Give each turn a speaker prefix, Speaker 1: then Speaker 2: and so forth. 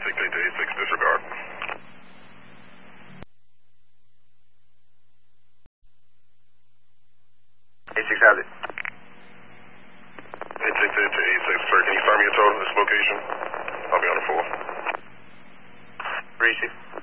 Speaker 1: dictate to 86, disregard.
Speaker 2: Has it.
Speaker 1: Dictate to 86, sir. Can you start me a total at this location? I'll be on the 4.
Speaker 2: 36.